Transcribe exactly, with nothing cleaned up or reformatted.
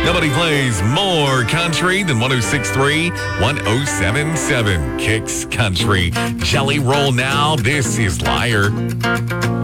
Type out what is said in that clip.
Nobody plays more country than one oh six point three, one oh seven point seven Kicks Country. Jelly Roll now. This is Liar.